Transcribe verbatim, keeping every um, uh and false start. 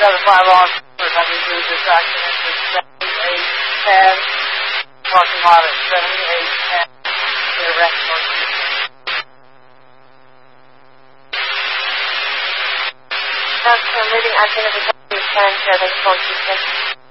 another five on for having to do this accident with seventy-eight ten, parking lot at seventy-eight ten, direct monkey. That's the leading accident with ten, seven, four, six,